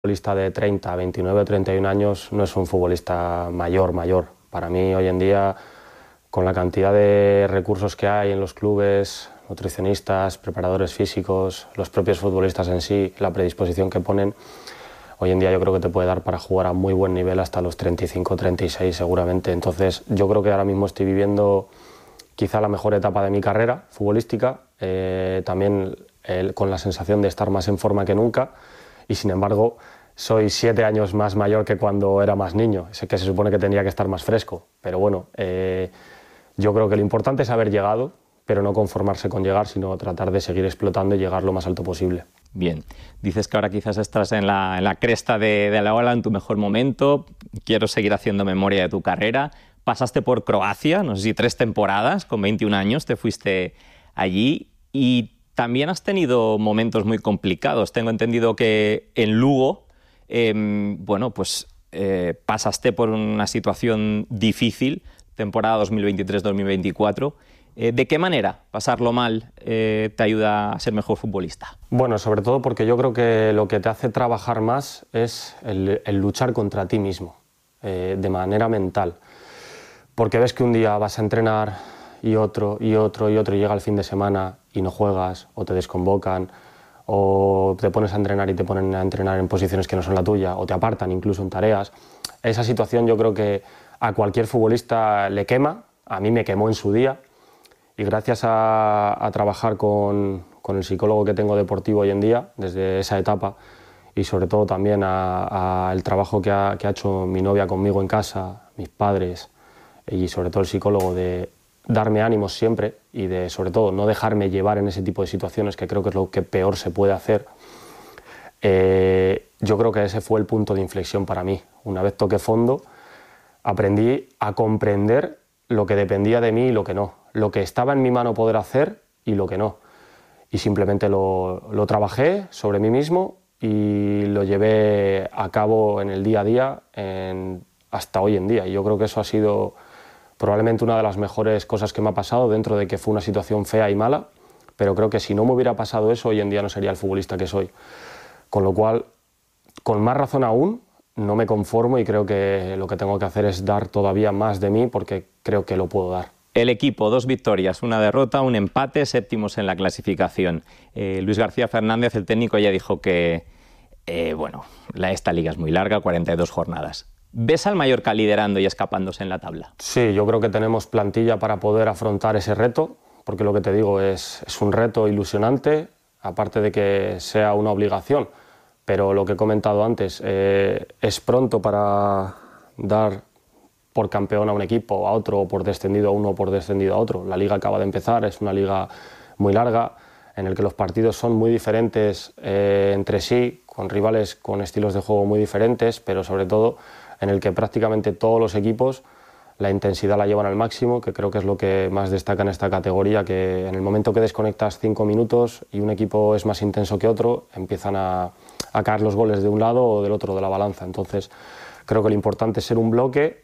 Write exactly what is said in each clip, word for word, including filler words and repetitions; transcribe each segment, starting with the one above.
futbolista de treinta, veintinueve o treinta y un años no es un futbolista mayor, mayor. Para mí hoy en día, con la cantidad de recursos que hay en los clubes, nutricionistas, preparadores físicos, los propios futbolistas en sí, la predisposición que ponen, hoy en día yo creo que te puede dar para jugar a muy buen nivel hasta los treinta y cinco, treinta y seis seguramente. Entonces yo creo que ahora mismo estoy viviendo quizá la mejor etapa de mi carrera futbolística, eh, también eh, con la sensación de estar más en forma que nunca. Y sin embargo, soy siete años más mayor que cuando era más niño. Sé que se supone que tendría que estar más fresco, pero bueno, eh, yo creo que lo importante es haber llegado, pero no conformarse con llegar, sino tratar de seguir explotando y llegar lo más alto posible. Bien, dices que ahora quizás estás en la, en la cresta de, de la ola, en tu mejor momento. Quiero seguir haciendo memoria de tu carrera. Pasaste por Croacia, no sé si tres temporadas, con veintiún años te fuiste allí y también has tenido momentos muy complicados. Tengo entendido que en Lugo, eh, bueno, pues eh, pasaste por una situación difícil, temporada dos mil veintitrés dos mil veinticuatro. Eh, ¿De qué manera pasarlo mal eh, te ayuda a ser mejor futbolista? Bueno, sobre todo porque yo creo que lo que te hace trabajar más es el, el luchar contra ti mismo, eh, de manera mental. Porque ves que un día vas a entrenar y otro, y otro, y otro, y llega el fin de semana y no juegas, o te desconvocan, o te pones a entrenar y te ponen a entrenar en posiciones que no son la tuya, o te apartan incluso en tareas. Esa situación yo creo que a cualquier futbolista le quema, a mí me quemó en su día, y gracias a, a trabajar con, con el psicólogo que tengo deportivo hoy en día, desde esa etapa, y sobre todo también al trabajo que ha, que ha hecho mi novia conmigo en casa, mis padres, y sobre todo el psicólogo, de darme ánimos siempre y de, sobre todo, no dejarme llevar en ese tipo de situaciones, que creo que es lo que peor se puede hacer. Eh, yo creo que ese fue el punto de inflexión para mí. Una vez toqué fondo, aprendí a comprender lo que dependía de mí y lo que no, lo que estaba en mi mano poder hacer y lo que no. Y simplemente lo, lo trabajé sobre mí mismo y lo llevé a cabo en el día a día en, hasta hoy en día. Y yo creo que eso ha sido probablemente una de las mejores cosas que me ha pasado, dentro de que fue una situación fea y mala, pero creo que si no me hubiera pasado eso, hoy en día no sería el futbolista que soy. Con lo cual, con más razón aún, no me conformo y creo que lo que tengo que hacer es dar todavía más de mí, porque creo que lo puedo dar. El equipo, dos victorias, una derrota, un empate, séptimos en la clasificación. Eh, Luis García Fernández, el técnico, ya dijo que eh, bueno, la, esta liga es muy larga, cuarenta y dos jornadas. ¿Ves al Mallorca liderando y escapándose en la tabla? Sí, yo creo que tenemos plantilla para poder afrontar ese reto, porque lo que te digo es, es un reto ilusionante, aparte de que sea una obligación, pero lo que he comentado antes, eh, es pronto para dar por campeón a un equipo, a otro, o por descendido a uno o por descendido a otro. La liga acaba de empezar, es una liga muy larga, en el que los partidos son muy diferentes eh, entre sí, con rivales con estilos de juego muy diferentes, pero sobre todo en el que prácticamente todos los equipos la intensidad la llevan al máximo, que creo que es lo que más destaca en esta categoría, que en el momento que desconectas cinco minutos y un equipo es más intenso que otro, empiezan a, a caer los goles de un lado o del otro de la balanza. Entonces creo que lo importante es ser un bloque,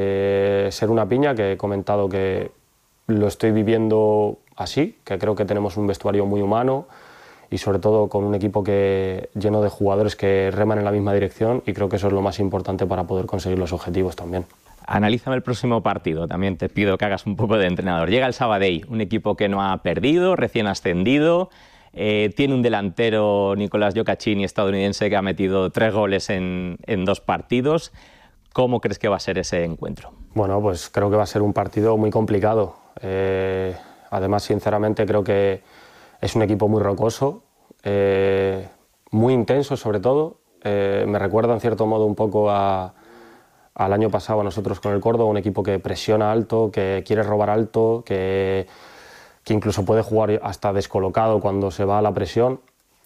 eh, ser una piña, que he comentado que lo estoy viviendo así, que creo que tenemos un vestuario muy humano, y sobre todo con un equipo que, lleno de jugadores que reman en la misma dirección, y creo que eso es lo más importante para poder conseguir los objetivos también. Analízame el próximo partido, también te pido que hagas un poco de entrenador. Llega el Sabadell, un equipo que no ha perdido, recién ascendido, eh, tiene un delantero, Nicolás Gioacchini, estadounidense, que ha metido tres goles en, en dos partidos. ¿Cómo crees que va a ser ese encuentro? Bueno, pues creo que va a ser un partido muy complicado. Eh, además, sinceramente, creo que es un equipo muy rocoso, eh, muy intenso sobre todo. Eh, me recuerda en cierto modo un poco a, al año pasado a nosotros con el Córdoba, un equipo que presiona alto, que quiere robar alto, que, que incluso puede jugar hasta descolocado cuando se va a la presión.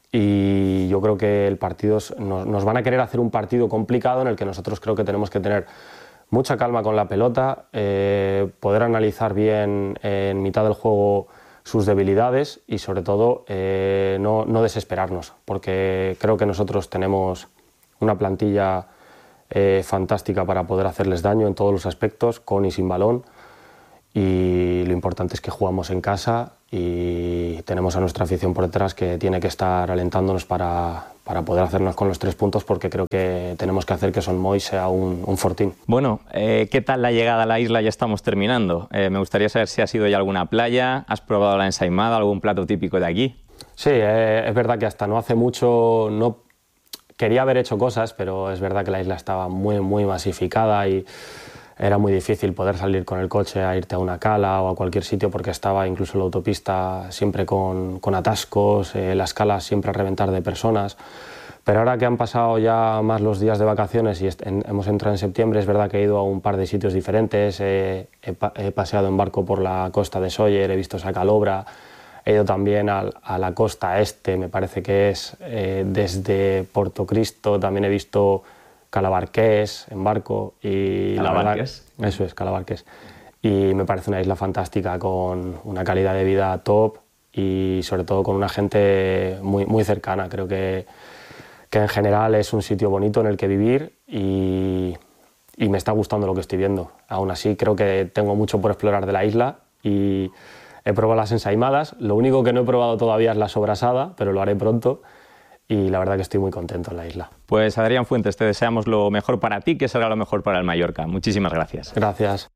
Y yo creo que el partido nos, nos van a querer hacer un partido complicado, en el que nosotros creo que tenemos que tener mucha calma con la pelota, eh, poder analizar bien eh, en mitad del juego sus debilidades y sobre todo eh, no, no desesperarnos, porque creo que nosotros tenemos una plantilla eh, fantástica para poder hacerles daño en todos los aspectos, con y sin balón, y lo importante es que jugamos en casa y tenemos a nuestra afición por detrás que tiene que estar alentándonos para, para poder hacernos con los tres puntos, porque creo que tenemos que hacer que Son Moix sea un, un fortín. Bueno, eh, ¿qué tal la llegada a la isla? Ya estamos terminando. Eh, me gustaría saber si has ido ya a alguna playa, has probado la ensaimada, algún plato típico de aquí. Sí, eh, es verdad que hasta no hace mucho no quería haber hecho cosas, pero es verdad que la isla estaba muy, muy masificada y era muy difícil poder salir con el coche a irte a una cala o a cualquier sitio, porque estaba incluso la autopista siempre con, con atascos, eh, las calas siempre a reventar de personas. Pero ahora que han pasado ya más los días de vacaciones y en, hemos entrado en septiembre, es verdad que he ido a un par de sitios diferentes, eh, he, he paseado en barco por la costa de Sóller, he visto Sacalobra, he ido también a, a la costa este, me parece que es eh, desde Portocristo, también he visto Calabarqués en barco y Calabarqués. La verdad, eso es, Calabarqués. Y me parece una isla fantástica con una calidad de vida top y sobre todo con una gente muy, muy cercana. Creo que, que en general es un sitio bonito en el que vivir y, y me está gustando lo que estoy viendo. Aún así creo que tengo mucho por explorar de la isla y he probado las ensaimadas. Lo único que no he probado todavía es la sobrasada, pero lo haré pronto. Y la verdad que estoy muy contento en la isla. Pues Adrián Fuentes, te deseamos lo mejor para ti, que será lo mejor para el Mallorca. Muchísimas gracias. Gràcies.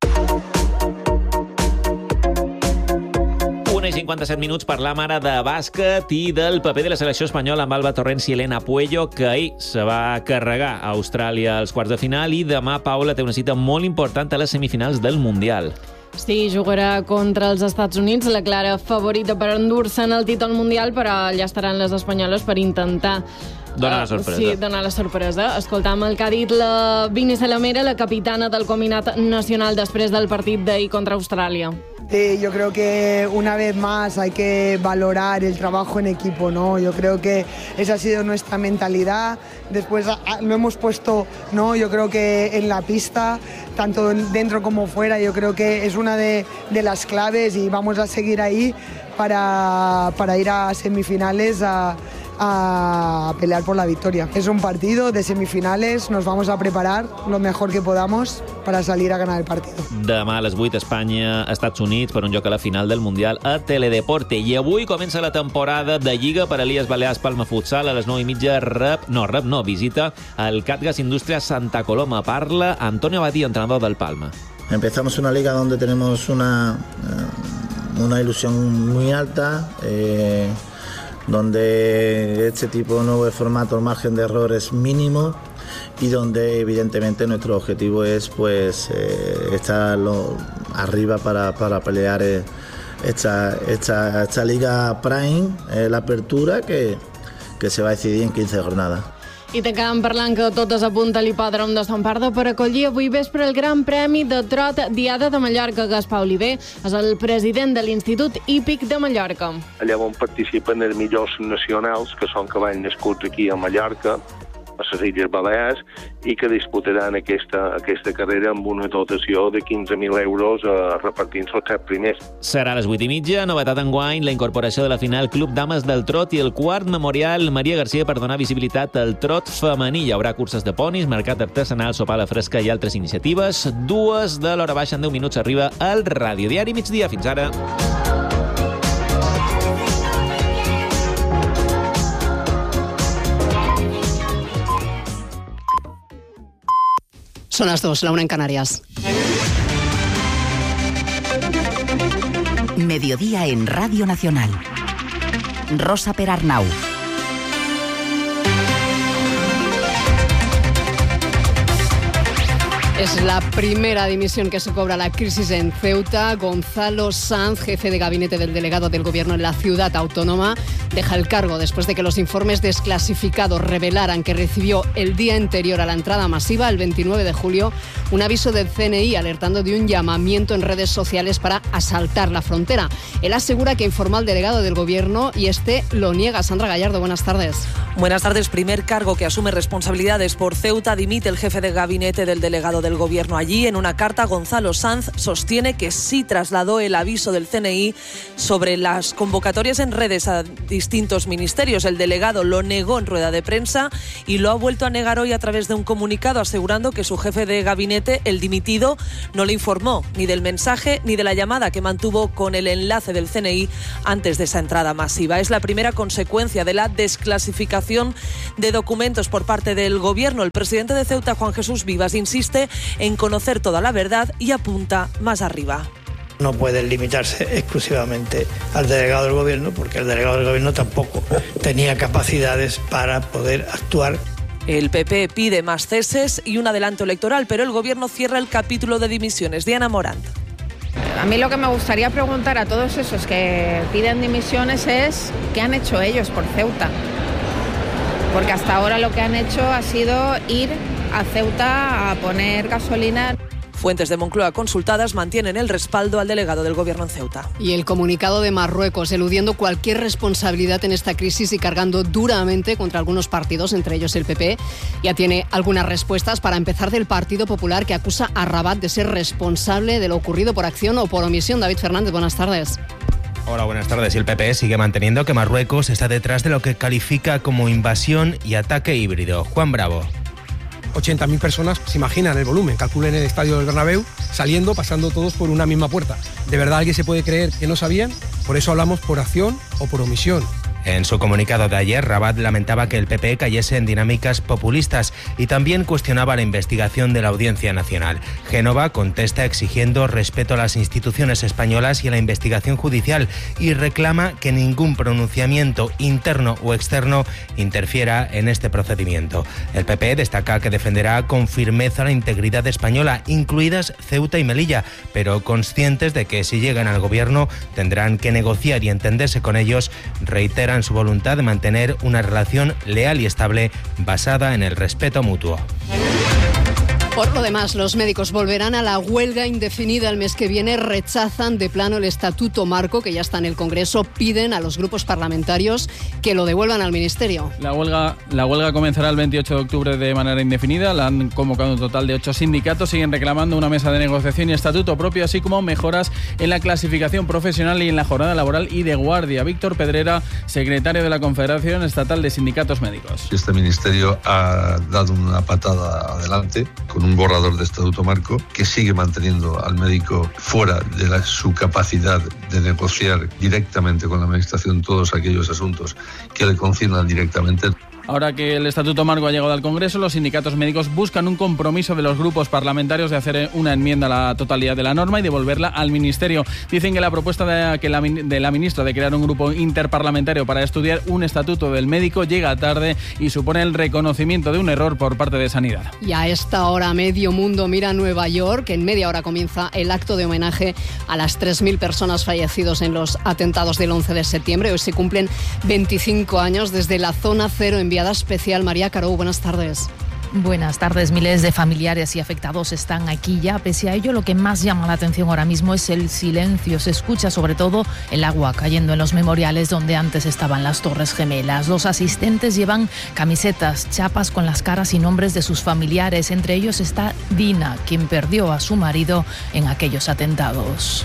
una i cinquanta-set minuts, parlam ara de bàsquet i del paper de la selecció espanyola amb Alba Torrents i Elena Puello, que ahir se va carregar a Austràlia als quarts de final i demà Paula té una cita molt important a les semifinals del Mundial. Sí, jugarà contra els Estats Units, la clara favorita per endur-se'n el títol mundial, però allà estaran les espanyoles per intentar donar la sorpresa. Sí, donar la sorpresa. Escoltam el que ha dit la Vini Salamera, la capitana del combinat nacional després del partit d'ahir contra Austràlia. Sí, yo creo que una vez más hay que valorar el trabajo en equipo, ¿no? Yo creo que esa ha sido nuestra mentalidad. Después lo hemos puesto, ¿no? Yo creo que en la pista, tanto dentro como fuera, yo creo que es una de, de las claves y vamos a seguir ahí para, para ir a semifinales a, a pelear por la victoria. Es un partido de semifinales, nos vamos a preparar lo mejor que podamos para salir a ganar el partido. Demà a les vuit, Espanya, Estats Units, per un joc a la final del Mundial a Teledeporte. I avui comença la temporada de Lliga per Elies Balears Palma Futsal. A les nou i mitja rep, no, rep no, visita el Catgas Industria Santa Coloma. Parla Antonio Abadía, entrenador del Palma. Empezamos una liga donde tenemos una, una ilusión muy alta, eh, donde este tipo de nuevo formato, el margen de error es mínimo y donde evidentemente nuestro objetivo es pues eh, estar lo, arriba para, para pelear eh, esta, esta, esta Liga Prime, eh, la apertura que, que se va a decidir en quinze jornadas. I t'acabem parlant que tot es apunta a l'hipòdrom de Sant Pardo per acollir avui vespre el Gran Premi de Trot Diada de Mallorca. Gaspar Oliver és el president de l'Institut Hípic de Mallorca. Allà on participen els millors nacionals, que són cavalls nascuts aquí a Mallorca, a les Illes Balears, i que disputaran aquesta, aquesta carrera amb una dotació de quinze mil euros eh, repartint-se els tres primers. Serà a les vuit i mitja, novetat enguany, la incorporació de la final Club Dames del Trot i el quart memorial Maria Garcia per donar visibilitat al trot femení. Hi haurà curses de ponis, mercat artesanal, sopar a la fresca i altres iniciatives. Dues de l'hora baixa en deu minuts arriba al Ràdio Diari Migdia. Fins ara. Son las dos, la una en Canarias. Mediodía en Radio Nacional. Rosa Perarnau. Es la primera dimisión que se cobra la crisis en Ceuta. Gonzalo Sanz, jefe de gabinete del delegado del gobierno en la ciudad autónoma, deja el cargo después de que los informes desclasificados revelaran que recibió el día anterior a la entrada masiva, el veintinueve de julio, un aviso del C N I alertando de un llamamiento en redes sociales para asaltar la frontera. Él asegura que informó al delegado del gobierno y este lo niega. Sandra Gallardo, buenas tardes. Buenas tardes. Primer cargo que asume responsabilidades por Ceuta. Dimite el jefe de gabinete del delegado del del Gobierno. Allí, en una carta, Gonzalo Sanz sostiene que sí trasladó el aviso del C N I sobre las convocatorias en redes a distintos ministerios. El delegado lo negó en rueda de prensa y lo ha vuelto a negar hoy a través de un comunicado, asegurando que su jefe de gabinete, el dimitido, no le informó ni del mensaje ni de la llamada que mantuvo con el enlace del C N I antes de esa entrada masiva. Es la primera consecuencia de la desclasificación de documentos por parte del Gobierno. El presidente de Ceuta, Juan Jesús Vivas, insiste en conocer toda la verdad y apunta más arriba. No pueden limitarse exclusivamente al delegado del Gobierno, porque el delegado del Gobierno tampoco tenía capacidades para poder actuar. El P P pide más ceses y un adelanto electoral, pero el Gobierno cierra el capítulo de dimisiones. Diana Morant. A mí lo que me gustaría preguntar a todos esos que piden dimisiones es ¿qué han hecho ellos por Ceuta? Porque hasta ahora lo que han hecho ha sido ir a Ceuta a poner gasolina. Fuentes de Moncloa consultadas mantienen el respaldo al delegado del Gobierno en Ceuta. Y el comunicado de Marruecos, eludiendo cualquier responsabilidad en esta crisis y cargando duramente contra algunos partidos, entre ellos el P P, ya tiene algunas respuestas. Para empezar, del Partido Popular, que acusa a Rabat de ser responsable de lo ocurrido por acción o por omisión. David Fernández, buenas tardes. Hola, buenas tardes. El P P sigue manteniendo que Marruecos está detrás de lo que califica como invasión y ataque híbrido. Juan Bravo. ochenta mil personas, se imaginan el volumen, calculen el estadio del Bernabéu, saliendo, pasando todos por una misma puerta. ¿De verdad alguien se puede creer que no sabían? Por eso hablamos por acción o por omisión. En su comunicado de ayer, Rabat lamentaba que el P P cayese en dinámicas populistas y también cuestionaba la investigación de la Audiencia Nacional. Génova contesta exigiendo respeto a las instituciones españolas y a la investigación judicial y reclama que ningún pronunciamiento interno o externo interfiera en este procedimiento. El P P destaca que defenderá con firmeza la integridad española, incluidas Ceuta y Melilla, pero conscientes de que si llegan al gobierno tendrán que negociar y entenderse con ellos. Reitera en su voluntad de mantener una relación leal y estable basada en el respeto mutuo. Por lo demás, los médicos volverán a la huelga indefinida el mes que viene. Rechazan de plano el Estatuto Marco, que ya está en el Congreso. Piden a los grupos parlamentarios que lo devuelvan al Ministerio. La huelga, la huelga comenzará el veintiocho de octubre de manera indefinida. La han convocado un total de ocho sindicatos. Siguen reclamando una mesa de negociación y estatuto propio, así como mejoras en la clasificación profesional y en la jornada laboral y de guardia. Víctor Pedrera, secretario de la Confederación Estatal de Sindicatos Médicos. Este ministerio ha dado una patada adelante con un borrador de Estatuto Marco que sigue manteniendo al médico fuera de la, su capacidad de negociar directamente con la Administración todos aquellos asuntos que le conciernan directamente. Ahora que el Estatuto Marco ha llegado al Congreso, los sindicatos médicos buscan un compromiso de los grupos parlamentarios de hacer una enmienda a la totalidad de la norma y devolverla al Ministerio. Dicen que la propuesta de, que la, de la ministra de crear un grupo interparlamentario para estudiar un estatuto del médico llega tarde y supone el reconocimiento de un error por parte de Sanidad. Y a esta hora medio mundo mira a Nueva York. En media hora comienza el acto de homenaje a las tres mil personas fallecidos en los atentados del once de septiembre. Hoy se cumplen veinticinco años desde la zona cero. Enviada especial María Carou, buenas tardes. Buenas tardes. Miles de familiares y afectados están aquí ya. Pese a ello, lo que más llama la atención ahora mismo es el silencio. Se escucha sobre todo el agua cayendo en los memoriales donde antes estaban las Torres Gemelas. Los asistentes llevan camisetas, chapas con las caras y nombres de sus familiares. Entre ellos está Dina, quien perdió a su marido en aquellos atentados.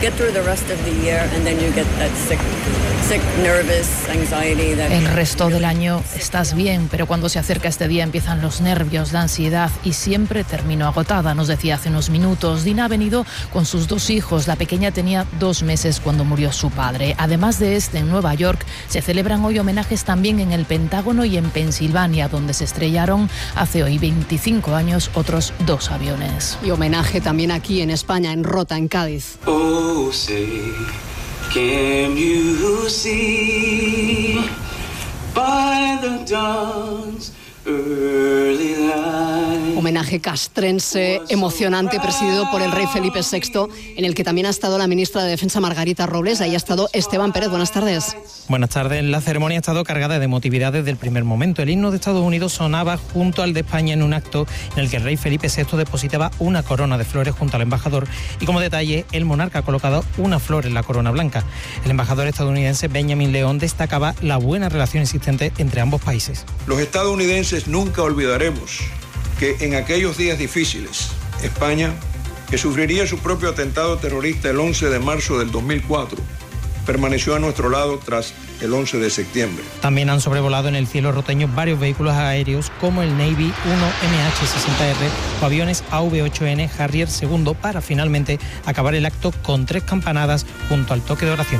El resto del año estás bien, pero cuando se acerca este día empiezan los nervios. nervios, la ansiedad y siempre termino agotada, nos decía hace unos minutos. Dina ha venido con sus dos hijos. La pequeña tenía dos meses cuando murió su padre. Además de este, en Nueva York se celebran hoy homenajes también en el Pentágono y en Pensilvania, donde se estrellaron hace hoy veinticinco años otros dos aviones. Y homenaje también aquí en España, en Rota, en Cádiz. Oh, say, can you see by the dawn's early light. Homenaje castrense emocionante presidido por el rey Felipe sexto, en el que también ha estado la ministra de Defensa Margarita Robles. Ahí ha estado Esteban Pérez. Buenas tardes. Buenas tardes. La ceremonia ha estado cargada de emotividad desde el primer momento. El himno de Estados Unidos sonaba junto al de España en un acto en el que el rey Felipe sexto depositaba una corona de flores junto al embajador y, como detalle, el monarca ha colocado una flor en la corona blanca. El embajador estadounidense Benjamin León destacaba la buena relación existente entre ambos países. Los estadounidenses nunca olvidaremos que en aquellos días difíciles España, que sufriría su propio atentado terrorista el once de marzo del dos mil cuatro, permaneció a nuestro lado tras el once de septiembre. También han sobrevolado en el cielo roteño varios vehículos aéreos como el Navy uno M H sesenta R o aviones A V ocho N Harrier segundo para finalmente acabar el acto con tres campanadas junto al toque de oración.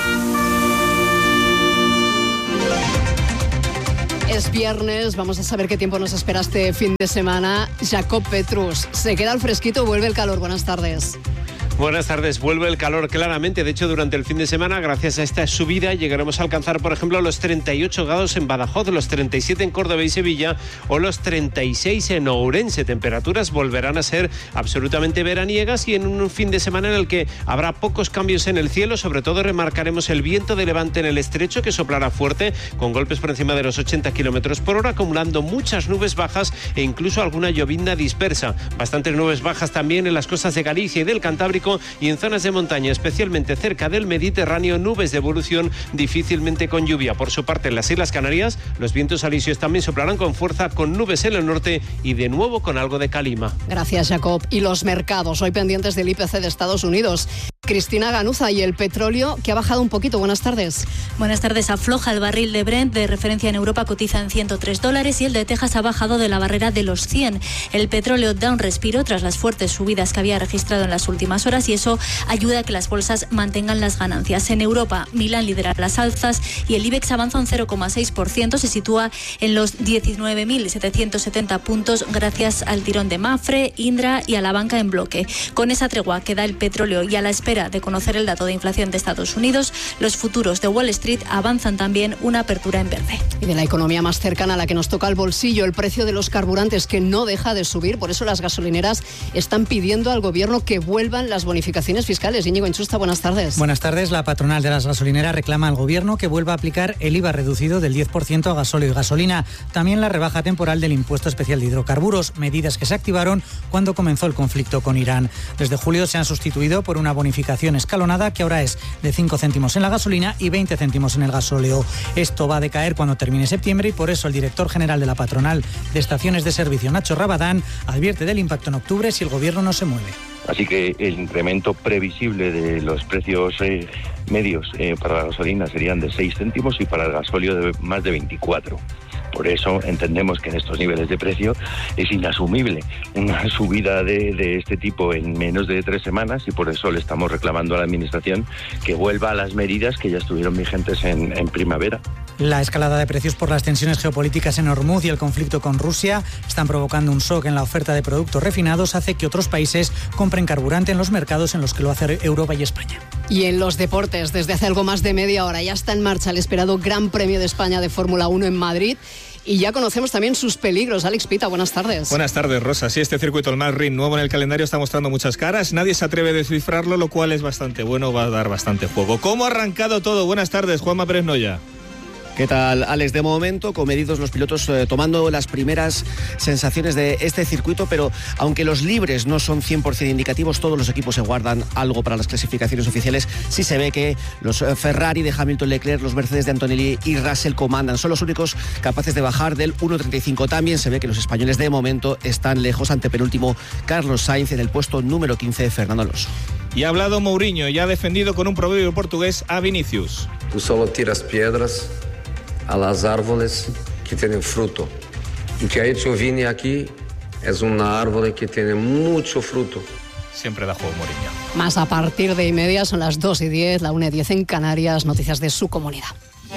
Es viernes, vamos a saber qué tiempo nos espera este fin de semana. Jacob Petrus, se queda el fresquito, vuelve el calor. Buenas tardes. Buenas tardes, vuelve el calor claramente. De hecho, durante el fin de semana, gracias a esta subida, llegaremos a alcanzar, por ejemplo, los treinta y ocho grados en Badajoz, los treinta y siete en Córdoba y Sevilla o los treinta y seis en Ourense. Temperaturas volverán a ser absolutamente veraniegas y en un fin de semana en el que habrá pocos cambios en el cielo. Sobre todo remarcaremos el viento de levante en el estrecho, que soplará fuerte, con golpes por encima de los ochenta kilómetros por hora, acumulando muchas nubes bajas e incluso alguna llovizna dispersa. Bastantes nubes bajas también en las costas de Galicia y del Cantábrico, y en zonas de montaña, especialmente cerca del Mediterráneo, nubes de evolución difícilmente con lluvia. Por su parte, en las Islas Canarias, los vientos alisios también soplarán con fuerza, con nubes en el norte y de nuevo con algo de calima. Gracias, Jacob. Y los mercados, hoy pendientes del I P C de Estados Unidos. Cristina Ganuza, y el petróleo, que ha bajado un poquito. Buenas tardes. Buenas tardes. Afloja el barril de Brent, de referencia en Europa, cotiza en ciento tres dólares y el de Texas ha bajado de la barrera de los cien. El petróleo da un respiro tras las fuertes subidas que había registrado en las últimas horas y eso ayuda a que las bolsas mantengan las ganancias. En Europa, Milán lidera las alzas y el IBEX avanza un cero coma seis por ciento, se sitúa en los diecinueve mil setecientos setenta puntos gracias al tirón de Mafre, Indra y a la banca en bloque. Con esa tregua que da el petróleo y a la espera de conocer el dato de inflación de Estados Unidos, los futuros de Wall Street avanzan también una apertura en verde. Y de la economía más cercana a la que nos toca el bolsillo, el precio de los carburantes, que no deja de subir. Por eso las gasolineras están pidiendo al gobierno que vuelvan las bonificaciones fiscales. Íñigo Inchusta, buenas tardes. Buenas tardes. La patronal de las gasolineras reclama al gobierno que vuelva a aplicar el I V A reducido del diez por ciento a gasóleo y gasolina. También la rebaja temporal del impuesto especial de hidrocarburos, medidas que se activaron cuando comenzó el conflicto con Irán. Desde julio se han sustituido por una bonificación escalonada que ahora es de cinco céntimos en la gasolina y veinte céntimos en el gasóleo. Esto va a decaer cuando termine septiembre y por eso el director general de la patronal de estaciones de servicio, Nacho Rabadán, advierte del impacto en octubre si el gobierno no se mueve. Así que el incremento previsible de los precios eh, medios eh, para la gasolina serían de seis céntimos y para el gasóleo de más de veinticuatro. Por eso entendemos que en estos niveles de precio es inasumible una subida de, de este tipo en menos de tres semanas y por eso le estamos reclamando a la Administración que vuelva a las medidas que ya estuvieron vigentes en, en primavera. La escalada de precios por las tensiones geopolíticas en Hormuz y el conflicto con Rusia están provocando un shock en la oferta de productos refinados, hace que otros países compren carburante en los mercados en los que lo hace Europa y España. Y en los deportes, desde hace algo más de media hora ya está en marcha el esperado Gran Premio de España de Fórmula uno en Madrid. Y ya conocemos también sus peligros. Alex Pita, buenas tardes. Buenas tardes, Rosa. Sí, este circuito, el Nürburgring nuevo en el calendario, está mostrando muchas caras. Nadie se atreve a descifrarlo, lo cual es bastante bueno, va a dar bastante juego. ¿Cómo ha arrancado todo? Buenas tardes, Juanma Pérez Noya. ¿Qué tal, Alex? De momento, comedidos los pilotos eh, tomando las primeras sensaciones de este circuito, pero aunque los libres no son cien por ciento indicativos, todos los equipos se guardan algo para las clasificaciones oficiales. Sí se ve que los Ferrari de Hamilton, Leclerc, los Mercedes de Antonelli y Russell comandan. Son los únicos capaces de bajar del uno treinta y cinco. También se ve que los españoles de momento están lejos, ante penúltimo Carlos Sainz, en el puesto número quince, Fernando Alonso. Y ha hablado Mourinho y ha defendido con un proverbio portugués a Vinicius. Tú solo tiras piedras a las árboles que tienen fruto. Y que ha hecho Vini aquí es una árbol que tiene mucho fruto. Siempre da juego Mourinho. Más a partir de y media, son las dos y diez, la una y diez en Canarias, noticias de su comunidad.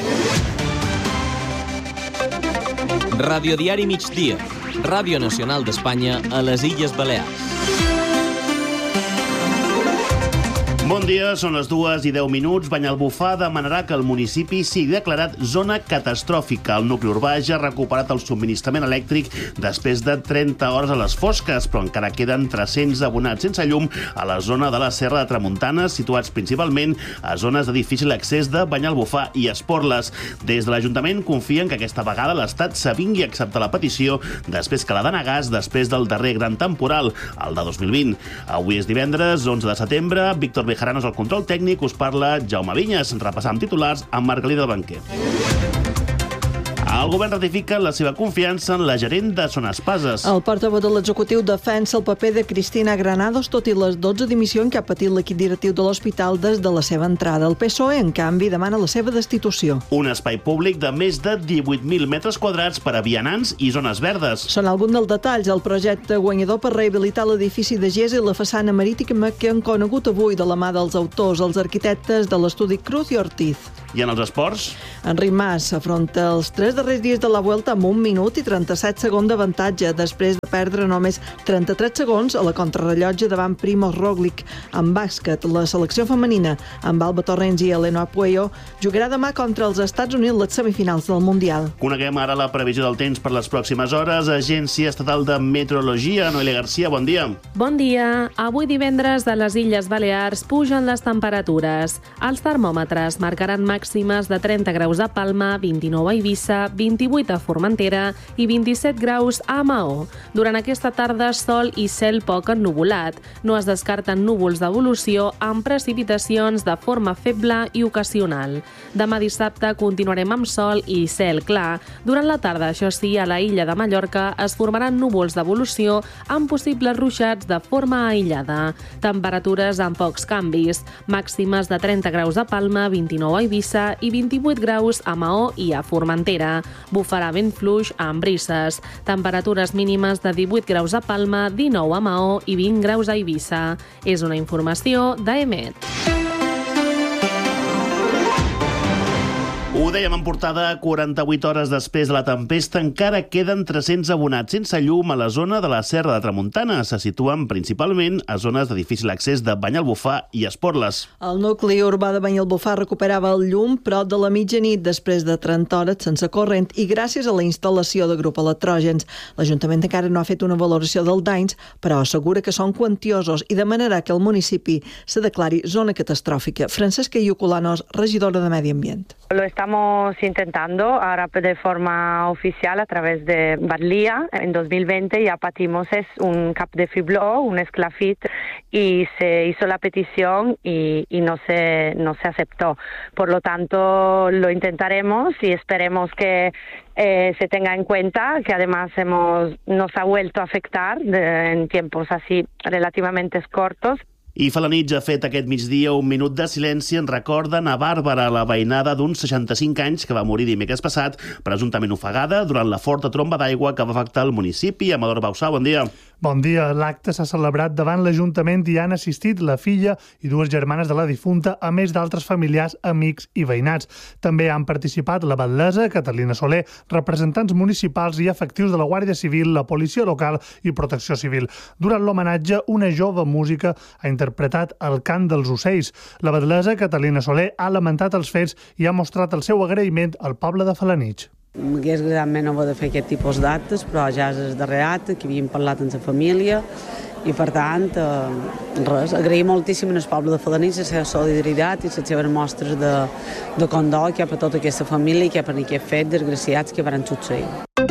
Radio Diari Migdia, Ràdio Nacional d'Espanya a les Illes Balears. Bon dia, són les dues i deu minuts. Banyalbufar demanarà que el municipi sigui declarat zona catastròfica. El nucli urbà ja ha recuperat el subministrament elèctric després de trenta hores a les fosques, però encara queden tres-cents abonats sense llum a la zona de la Serra de Tramuntana, situats principalment a zones de difícil accés de Banyalbufar i Esporles. Des de l'Ajuntament confien que aquesta vegada l'Estat s'avingui a acceptar la petició després que la denegàs després del darrer gran temporal, el de dos mil vint. Avui és divendres, onze de setembre. Víctor Bejaranos al control tècnic, us parla Jaume Vinyes, repassant titulars amb Margalida del Banquer. El govern ratifica la seva confiança en la gerent de Son Espases. El portaveu de l'executiu defensa el paper de Cristina Granados, tot i les dotze dimissions que ha patit l'equip directiu de l'hospital des de la seva entrada. El P S O E, en canvi, demana la seva destitució. Un espai públic de més de divuit mil metres quadrats per a vianants i zones verdes. Són alguns dels detalls del projecte guanyador per rehabilitar l'edifici de Gesa i la façana marítima que han conegut avui de la mà dels autors, els arquitectes de l'estudi Cruz i Ortiz. I en els esports? Enric Mas afronta els tres darrers dies de la Vuelta amb un minut i trenta-set segons d'avantatge, després de perdre només trenta-tres segons a la contrarrellotge davant Primoz Roglic. En bàsquet, la selecció femenina, amb Alba Torrents i Elena Pueyo, jugarà demà contra els Estats Units les semifinals del Mundial. Coneguem ara la previsió del temps per les pròximes hores. Agència Estatal de Meteorologia, Noelia Garcia, bon dia. Bon dia. Avui divendres a les Illes Balears pugen les temperatures. Els termòmetres marcaran màximes de trenta graus a Palma, vint-i-nou a Eivissa, vint-i-vuit a Formentera i vint-i-set graus a Maó. Durant aquesta tarda, sol i cel poc ennuvolat. No es descarten núvols d'evolució amb precipitacions de forma feble i ocasional. Demà dissabte continuarem amb sol i cel clar. Durant la tarda, això sí, a la illa de Mallorca es formaran núvols d'evolució amb possibles ruixats de forma aïllada. Temperatures amb pocs canvis. Màximes de trenta graus a Palma, vint-i-nou a Eivissa i vint-i-vuit graus a Maó i a Formentera. Bufarà vent fluix amb brises. Temperatures mínimes de divuit graus a Palma, dinou a Maó i vint graus a Eivissa. És una informació d'Emet. Ho dèiem en portada, quaranta-vuit hores després de la tempesta encara queden tres-cents abonats sense llum a la zona de la Serra de Tramuntana. Se situen principalment a zones de difícil accés de Banyalbufar i Esporles. El nucli urbà de Banyalbufar recuperava el llum prop de la mitjanit després de trenta hores sense corrent i gràcies a la instal·lació de grup electrògens. L'Ajuntament encara no ha fet una valoració dels danys, però assegura que són quantiosos i demanarà que el municipi se declari zona catastròfica. Francesca Iuculanos, regidora de Medi Ambient. Lo estamos intentando ahora de forma oficial a través de Badlía. En dos mil veinte ya patimos es un cap de fibló, un esclafit, y se hizo la petición y, y no se no se aceptó. Por lo tanto, lo intentaremos y esperemos que eh, se tenga en cuenta que además hemos nos ha vuelto a afectar de, en tiempos así relativamente cortos. I Felanitx ha fet aquest migdia un minut de silenci en record de na Bàrbara, la veïnada d'uns seixanta-cinc anys que va morir dimecres passat, presumptament ofegada durant la forta tromba d'aigua que va afectar el municipi. Amador Bausà, bon dia. Bon dia. L'acte s'ha celebrat davant l'Ajuntament i han assistit la filla i dues germanes de la difunta, a més d'altres familiars, amics i veïnats. També han participat la batlessa, Catalina Soler, representants municipals i efectius de la Guàrdia Civil, la Policia Local i Protecció Civil. Durant l'homenatge, una jove música ha interpretat el cant dels ocells. La batlessa, Catalina Soler, ha lamentat els fets i ha mostrat el seu agraïment al poble de Felanitx. M'hagués agradat més no haver de fer aquest tipus d'actes, però ja és el darrer acte, que havíem parlat amb la família, i per tant, eh, res, agrair moltíssim al poble de Felanitx la seva solidaritat i les seves mostres de, de condol que hi ha per tota aquesta família i que hi ha per aquest fet desgraciats que van succeir.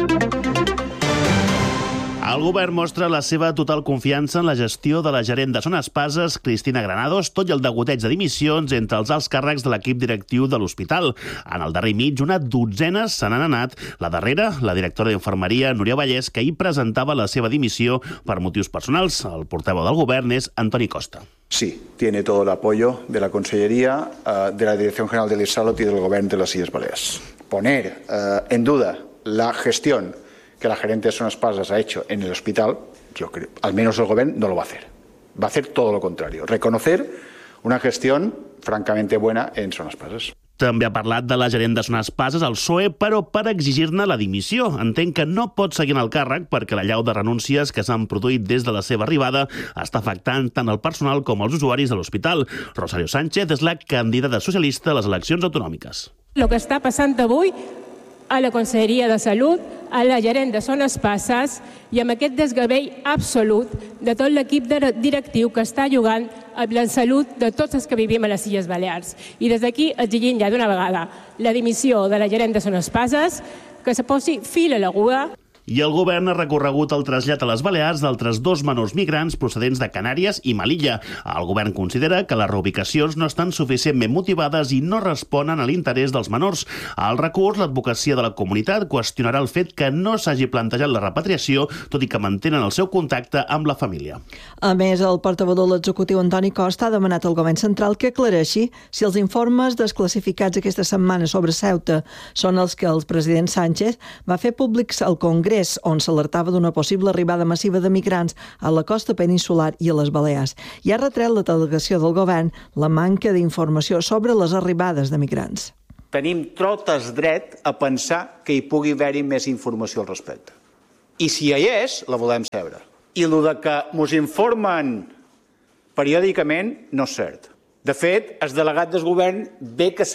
El govern mostra la seva total confiança en la gestió de la gerent de Son Espases, Cristina Granados, tot i el degoteig de dimissions entre els alts càrrecs de l'equip directiu de l'hospital. En el darrer mig, una dotzena se n'han anat. La darrera, la directora d'infermeria, Núria Vallès, que ahir presentava la seva dimissió per motius personals. El portaveu del govern és Antoni Costa. Sí, tiene todo el apoyo de la Consellería, uh, de la Dirección General del ISALOT y del Gobierno de las Illes Baleares. Poner uh, en duda la gestión que la gerente de Son Espases ha hecho en el hospital, yo creo, al menos el gobierno no lo va a hacer. Va a hacer todo lo contrario, reconocer una gestión francamente buena en Son Espases. També ha parlat de la gerent de Son Espases al P S O E, però per exigir-ne la dimissió. Entenc que no pot seguir en el càrrec perquè la llau de renúncies que s'han produït des de la seva arribada està afectant tant el personal com els usuaris de l'hospital. Rosario Sánchez és la candidata socialista a les eleccions autonòmiques. Lo que està passant avui a la Conselleria de Salut, a la gerent de Son Espases i amb aquest desgavell absolut de tot l'equip directiu que està jugant amb la salut de tots els que vivim a les Illes Balears. I des d'aquí exigim ja d'una vegada la dimissió de la gerent de Son Espases, que se posi fil a l'agulla. I el govern ha recorregut el trasllat a les Balears d'altres dos menors migrants procedents de Canàries i Melilla. El govern considera que les reubicacions no estan suficientment motivades i no responen a l'interès dels menors. Al recurs, l'advocacia de la comunitat qüestionarà el fet que no s'hagi plantejat la repatriació, tot i que mantenen el seu contacte amb la família. A més, el portaveu de l'executiu Antoni Costa ha demanat al govern central que aclareixi si els informes desclassificats aquesta setmana sobre Ceuta són els que el president Sánchez va fer públics al Congrés, on s'alertava d'una possible arribada massiva de migrants a la costa peninsular i a les Balears. I ha retret la delegació del govern la manca d'informació sobre les arribades de migrants. Tenim totes dret a pensar que hi pugui haver-hi més informació al respecte. I si hi és, la volem saber. I el que ens informen periòdicament no és cert. De fet, el delegat del govern ve que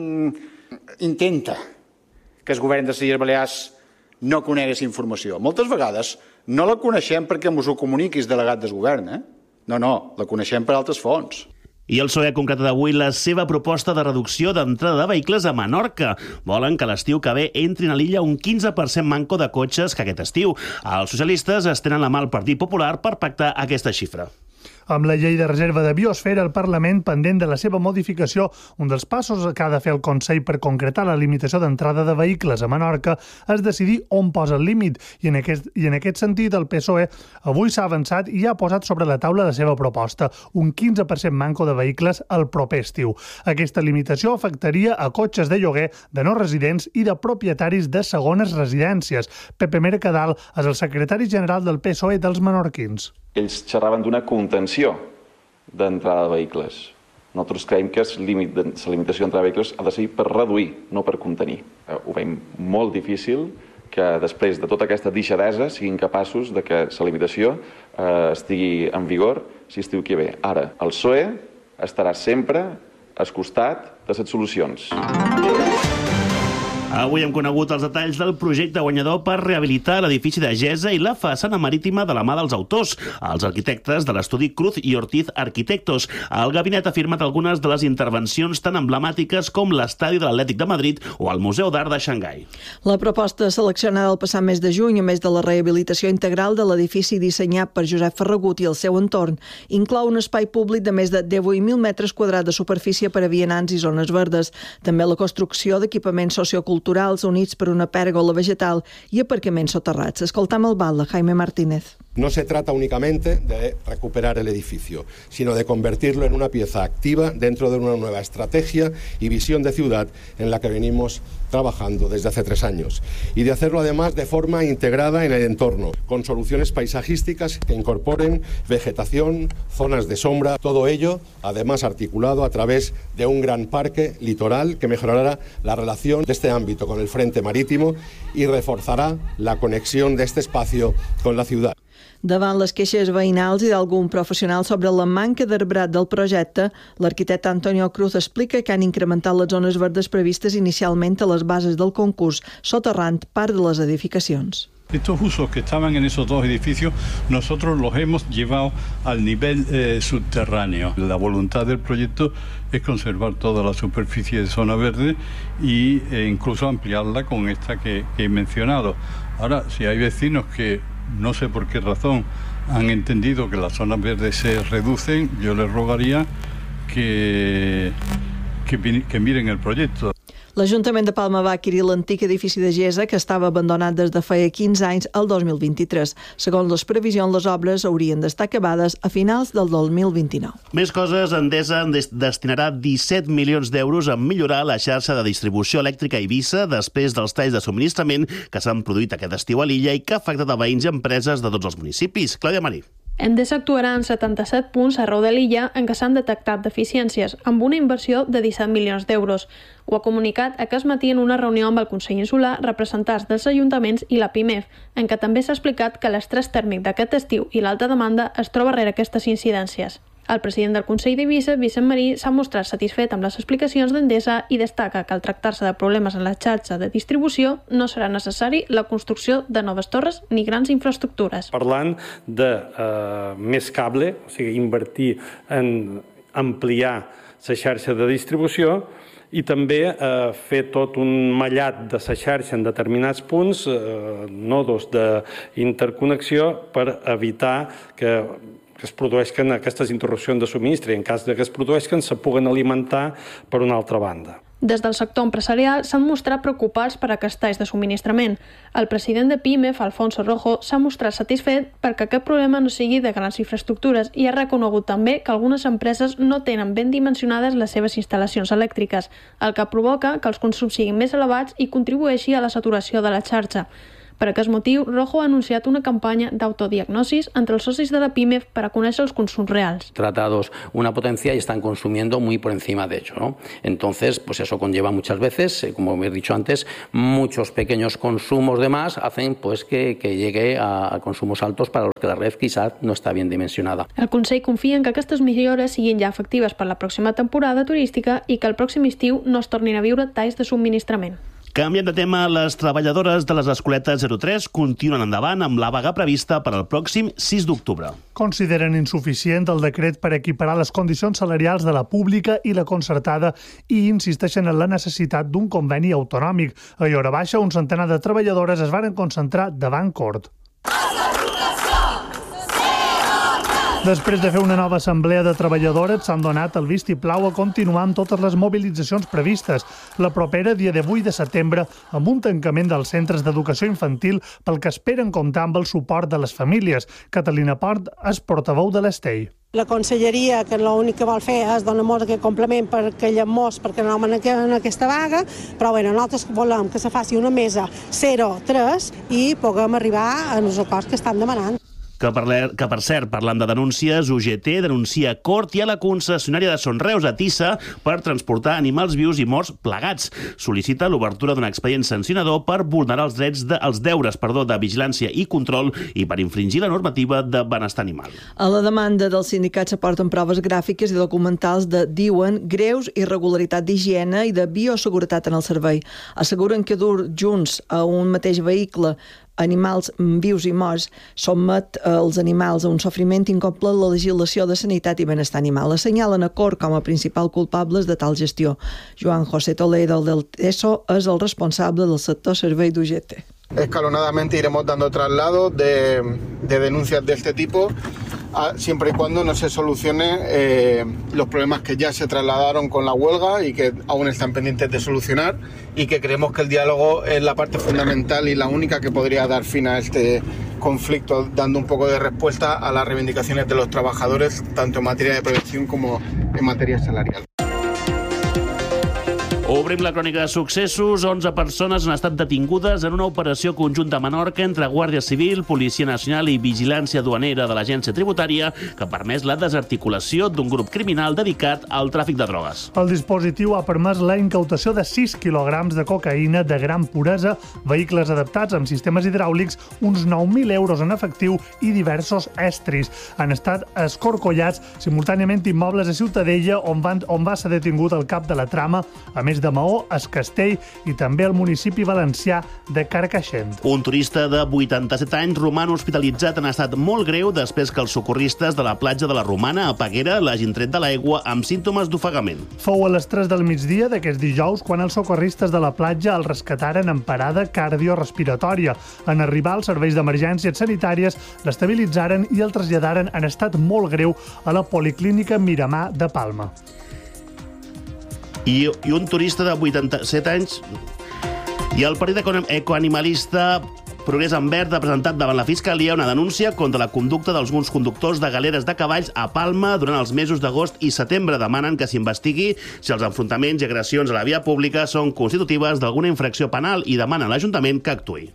s'intenta que el govern de les Illes Balears no conegués informació. Moltes vegades no la coneixem perquè ens ho comuniqui el delegat del govern. Eh? No, no, la coneixem per altres fonts. I el P S O E ha concretat avui la seva proposta de reducció d'entrada de vehicles a Menorca. Volen que l'estiu que ve entrin a l'illa un quinze per cent manco de cotxes que aquest estiu. Els socialistes es tenen la mà al Partit Popular per pactar aquesta xifra. Amb la llei de reserva de biosfera, el Parlament, pendent de la seva modificació, un dels passos que ha de fer el Consell per concretar la limitació d'entrada de vehicles a Menorca és decidir on posa el límit. I en aquest, i en aquest sentit, el P S O E avui s'ha avançat i ha posat sobre la taula la seva proposta, un quinze per cent manco de vehicles al proper estiu. Aquesta limitació afectaria a cotxes de lloguer, de no residents i de propietaris de segones residències. Pepe Mercadal és el secretari general del P S O E dels menorquins. Ells xerraven d'una contenció d'entrada de vehicles. Nosaltres creiem que la limitació d'entrada de vehicles ha de ser per reduir, no per contenir. Ho veiem molt difícil que després de tota aquesta deixadesa siguin capaços de que la limitació eh, estigui en vigor si estiu que ve. Ara, el P S O E estarà sempre al costat de les solucions. Avui hem conegut els detalls del projecte guanyador per rehabilitar l'edifici de Gesa i la façana marítima de la mà dels autors, els arquitectes de l'estudi Cruz i Ortiz Arquitectos. El gabinet ha firmat algunes de les intervencions tan emblemàtiques com l'estadi de l'Atlètic de Madrid o el Museu d'Art de Xangai. La proposta seleccionada el passat mes de juny, a més de la rehabilitació integral de l'edifici dissenyat per Josep Ferragut i el seu entorn, inclou un espai públic de més de divuit mil metres quadrats de superfície per a vianants i zones verdes, també la construcció d'equipaments socioculturals units per una pèrgola vegetal i aparcaments soterrats. Escoltam el batlle, Jaime Martínez. No se trata únicamente de recuperar el edificio, sino de convertirlo en una pieza activa dentro de una nueva estrategia y visión de ciudad en la que venimos trabajando desde hace tres años. Y de hacerlo además de forma integrada en el entorno, con soluciones paisajísticas que incorporen vegetación, zonas de sombra, todo ello además articulado a través de un gran parque litoral que mejorará la relación de este ámbito con el frente marítimo y reforzará la conexión de este espacio con la ciudad. Davant les queixes veïnals i d'algun professional sobre la manca d'arbrat del projecte, l'arquitecte Antonio Cruz explica que han incrementat les zones verdes previstes inicialment a les bases del concurs, soterrant part de les edificacions. Estos usos que estaban en esos dos edificios, nosotros los hemos llevado al nivel eh, subterráneo. La voluntad del proyecto es conservar toda la superficie de zona verde e eh, incluso ampliarla con esta que, que he mencionado. Ahora, si hay vecinos que no sé por qué razón han entendido que las zonas verdes se reducen, yo les rogaría que, que, que miren el proyecto. L'Ajuntament de Palma va adquirir l'antic edifici de Gesa, que estava abandonat des de feia quinze anys, el dos mil vint-i-tres. Segons les previsions, les obres haurien d'estar acabades a finals del dos mil vint-i-nou. Més coses, Endesa destinarà disset milions d'euros a millorar la xarxa de distribució elèctrica a Eivissa després dels talls de subministrament que s'han produït aquest estiu a l'illa i que ha afectat a veïns i empreses de tots els municipis. Clàudia Marí. Endesa actuarà en setanta-set punts arreu de l'illa en què s'han detectat deficiències, amb una inversió de disset milions d'euros. Ho ha comunicat aquest matí en una reunió amb el Consell Insular, representants dels ajuntaments i la PIMEF, en què també s'ha explicat que l'estrès tèrmic d'aquest estiu i l'alta demanda es troba rere aquestes incidències. El president del Consell d'Eivissa, Vicent Marí, s'ha mostrat satisfet amb les explicacions d'Endesa i destaca que al tractar-se de problemes en la xarxa de distribució no serà necessari la construcció de noves torres ni grans infraestructures. Parlant de eh, més cable, o sigui, invertir en ampliar la xarxa de distribució i també eh, fer tot un mallat de la xarxa en determinats punts, eh, nodos d'interconnexió, per evitar que que es produeixen aquestes interrupcions de subministre i en cas que es produeixen se puguen alimentar per una altra banda. Des del sector empresarial s'han mostrat preocupats per aquests talls de subministrament. El president de PIMEF, Alfonso Rojo, s'ha mostrat satisfet perquè aquest problema no sigui de grans infraestructures i ha reconegut també que algunes empreses no tenen ben dimensionades les seves instal·lacions elèctriques, el que provoca que els consums siguin més elevats i contribueixi a la saturació de la xarxa. Per aquest motiu, Rojo ha anunciat una campanya d'autodiagnosis entre els socis de la PIMEF para conèixer els consums reals. Tratados una potencia y están consumiendo muy por encima de ello, ¿no? Entonces, pues eso conlleva muchas veces, como he dicho antes, muchos pequeños consumos de más hacen pues que, que llegue a, a consumos altos para los que la red quizás no está bien dimensionada. El Consell confia en que aquestes millores siguin ja efectives per la pròxima temporada turística i que el pròxim estiu no es tornin a viure talls de subministrament. Canviant de tema, les treballadores de les escoletes zero tres continuen endavant amb la vaga prevista per al pròxim sis d'octubre. Consideren insuficient el decret per equiparar les condicions salarials de la pública i la concertada i insisteixen en la necessitat d'un conveni autonòmic. A Llora Baixa, un centenar de treballadores es van concentrar davant Cort. Després de fer una nova assemblea de treballadores, s'han donat el vistiplau a continuar amb totes les mobilitzacions previstes. La propera, dia divuit de setembre, amb un tancament dels centres d'educació infantil pel que esperen comptar amb el suport de les famílies. Catalina Port és portaveu de l'Estell. La conselleria, que l'únic que vol fer és donar-nos aquest complement per aquelles mos perquè no anem en aquesta vaga, però bé, nosaltres volem que se faci una mesa zero tres i puguem arribar als acords que estan demanant. Que per, que per cert, parlant de denúncies, U G T denuncia Cort i a la concessionària de Sonreus a Tissa per transportar animals vius i morts plegats. Sol·licita l'obertura d'un expedient sancionador per vulnerar els drets de, els deures perdó, de vigilància i control i per infringir la normativa de benestar animal. A la demanda dels sindicats s'aporten proves gràfiques i documentals de, diuen, greus irregularitat d'higiene i de bioseguretat en el servei. Asseguren que dur junts a un mateix vehicle animals vius i morts sotmet els animals a un sofriment incomple la legislació de sanitat i benestar animal. Assenyalen a Cort com a principal culpables de tal gestió. Joan José Toledo del TESO és el responsable del sector servei d'U G T. Escalonadamente iremos dando traslados de, de denuncias de este tipo, a, siempre y cuando no se solucione eh, los problemas que ya se trasladaron con la huelga y que aún están pendientes de solucionar, y que creemos que el diálogo es la parte fundamental y la única que podría dar fin a este conflicto, dando un poco de respuesta a las reivindicaciones de los trabajadores, tanto en materia de prevención como en materia salarial. Obrim la crònica de successos. onze persones han estat detingudes en una operació conjunta a Menorca entre Guàrdia Civil, Policia Nacional i Vigilància Duanera de l'Agència Tributària, que ha permès la desarticulació d'un grup criminal dedicat al tràfic de drogues. El dispositiu ha permès la incautació de sis quilograms de cocaïna de gran puresa, vehicles adaptats amb sistemes hidràulics, uns nou mil euros en efectiu i diversos estris. Han estat escorcollats simultàniament immobles a Ciutadella, on, van, on va ser detingut el cap de la trama, a més de Maó, es Castell i també el municipi valencià de Carcaixent. Un turista de vuitanta-set anys roman hospitalitzat en estat molt greu després que els socorristes de la platja de la Romana a Peguera l'hagin tret de l'aigua amb símptomes d'ofegament. Fou a les tres del migdia d'aquest dijous quan els socorristes de la platja el rescataren en parada cardiorespiratòria. En arribar als serveis d'emergències sanitàries, l'estabilitzaren i el traslladaren en estat molt greu a la Policlínica Miramar de Palma. I, i un turista de vuitanta-set anys i el partit ecoanimalista Progrés en Verd ha presentat davant la Fiscalia una denúncia contra la conducta d'alguns conductors de galeres de cavalls a Palma durant els mesos d'agost i setembre. Demanen que s'investigui si els enfrontaments i agressions a la via pública són constitutives d'alguna infracció penal i demanen a l'Ajuntament que actuï.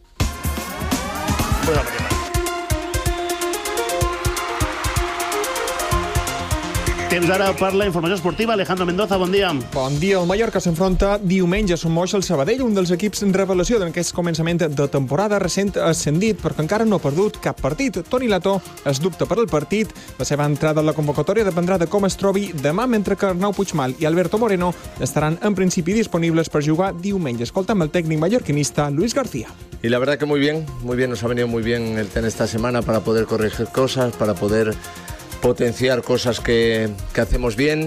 Temps ara per la informació esportiva. Alejandro Mendoza, bon dia. Bon dia. El Mallorca s'enfronta diumenge a Sommoix al Sabadell, un dels equips en revelació d'aquest començament de temporada, recent ascendit, perquè encara no ha perdut cap partit. Toni Lató es dubta per al partit. La seva entrada a la convocatòria dependrà de com es trobi demà, mentre que Arnau Puigmal i Alberto Moreno estaran en principi disponibles per jugar diumenge. Escolta'm el tècnic mallorquinista Luis García. Y la verdad que muy bien, muy bien, nos ha venido muy bien el tener esta semana para poder corregir cosas, para poder potenciar cosas que, que hacemos bien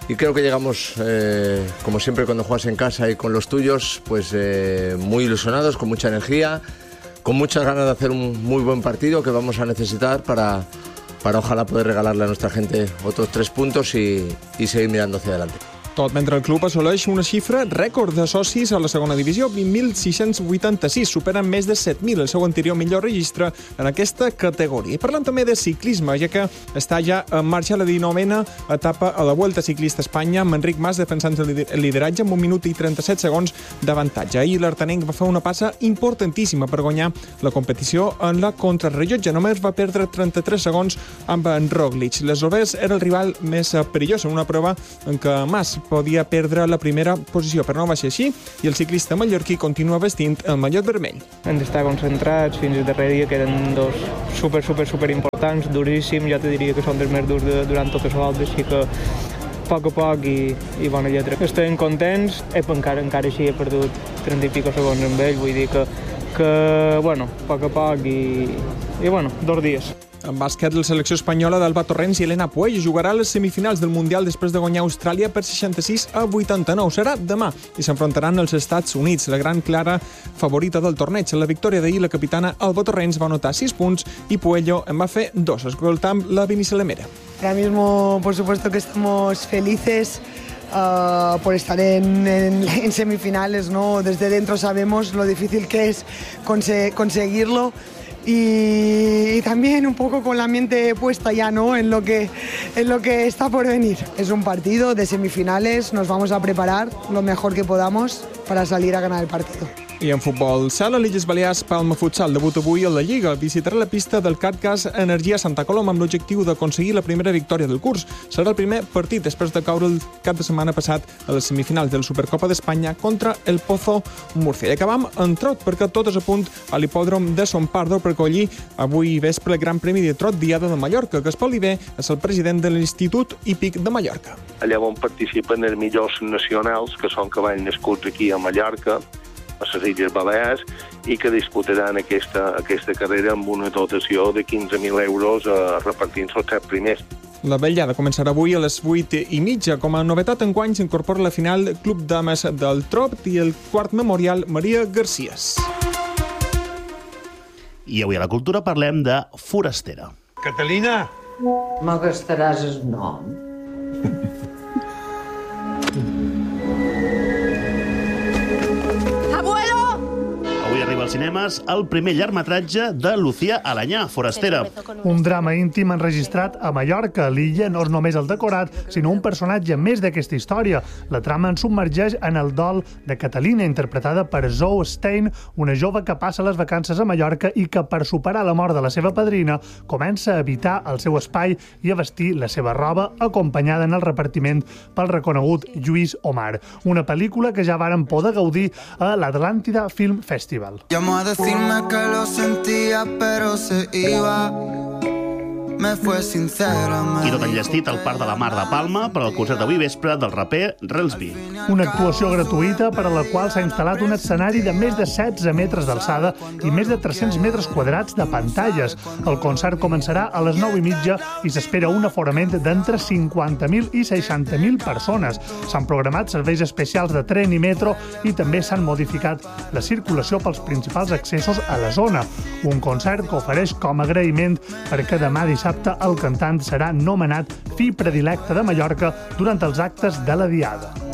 y creo que llegamos, eh, como siempre cuando juegas en casa y con los tuyos, pues eh, muy ilusionados, con mucha energía, con muchas ganas de hacer un muy buen partido que vamos a necesitar para, para ojalá poder regalarle a nuestra gente otros tres puntos y, y seguir mirando hacia adelante. Tot mentre el club assoleix una xifra rècord de socis a la segona divisió, vint mil sis-cents vuitanta-sis, superen més de set mil, el seu anterior millor registre en aquesta categoria. I parlant també de ciclisme, ja que està ja en marxa la dinovena etapa a la Vuelta Ciclista a Espanya, amb Enric Mas defensant el lideratge amb un minut i trenta-set segons d'avantatge. Ahir l'artanenc va fer una passa importantíssima per guanyar la competició en la contrarrellotge. Només va perdre trenta-tres segons amb en Roglic. L'Eslovès era el rival més perillós en una prova en què Mas podia perdre la primera posició, però no va ser així, i el ciclista mallorquí continua vestint el mallot vermell. Hem d'estar concentrats, fins al darrer dia queden dos super, super, super importants, duríssims, ja te diria que són dels més durs de, durant tota la volta, així que a poc a poc i, i bona lletra. Estem contents, eh, encara, encara així he perdut trenta i pico segons amb ell, vull dir que, que bueno, a poc a poc i, i bueno, dos dies. En bàsquet, la selecció espanyola d'Alba Torrents i Elena Puello jugarà a les semifinals del Mundial després de guanyar Austràlia per seixanta-sis a vuitanta-nou. Serà demà i s'enfrontaran als Estats Units, la gran clara favorita del torneig. En la victòria d'ahir, la capitana Alba Torrents va anotar sis punts i Puello en va fer dos. Escoltam la Vinícius Lemera. Ahora mismo, por supuesto que estamos felices Uh, por estar en, en, en semifinales, ¿no? Desde dentro sabemos lo difícil que es conse- conseguirlo y, y también un poco con la mente puesta ya, ¿no? en, lo que, en lo que está por venir. Es un partido de semifinales, nos vamos a preparar lo mejor que podamos para salir a ganar el partido. I en futbol sala, l'Illes Balears Palma Futsal debut avui a la Lliga. Visitarà la pista del CatGas Energia Santa Coloma amb l'objectiu d'aconseguir la primera victòria del curs. Serà el primer partit després de caure el cap de setmana passat a les semifinals de la Supercopa d'Espanya contra el Pozo Murcia. I acabam en trot, perquè tot és a punt a l'hipòdrom de Son Pardo per acollir avui vespre el Gran Premi de Trot Diada de Mallorca, que Espoli Bé és el president de l'Institut Hípic de Mallorca. Allà on participen els millors nacionals, que són cavalls nascuts aquí a Mallorca, a les Illes Balears, i que disputaran aquesta, aquesta carrera amb una dotació de quinze mil euros eh, repartint-se els tres primers. La vetllada començarà avui a les vuit i mitja. Com a novetat, enguany s'incorpora la final Club Dames del Trot i el quart memorial Maria Garcías. I avui a la cultura parlem de Forastera. Catalina! Me gastaràs el nom. Avui arriba als cinemes el primer llargmetratge de Lucía Alanyà, Forastera. Un drama íntim enregistrat a Mallorca. L'illa no és només el decorat, sinó un personatge més d'aquesta història. La trama ens submergeix en el dol de Catalina, interpretada per Zoe Stein, una jove que passa les vacances a Mallorca i que, per superar la mort de la seva padrina, comença a habitar el seu espai i a vestir la seva roba, acompanyada en el repartiment pel reconegut Lluís Omar. Una pel·lícula que ja varen poder gaudir a l'Atlàntida Film Festival. Llamó a decirme que lo sentía, pero se iba. Me fue sincera. I tot enllestit al Parc de la Mar de Palma per al concert d'avui vespre del raper Relsby. Una actuació gratuïta per a la qual s'ha instal·lat un escenari de més de setze metres d'alçada i més de tres-cents metres quadrats de pantalles. El concert començarà a les nou i mitja i s'espera un aforament d'entre cinquanta mil i seixanta mil persones. S'han programat serveis especials de tren i metro i també s'han modificat la circulació pels principals accessos a la zona. Un concert que ofereix com a agraïment perquè demà dissabte el cantant serà nomenat fill predilecte de Mallorca durant els actes de la Diada.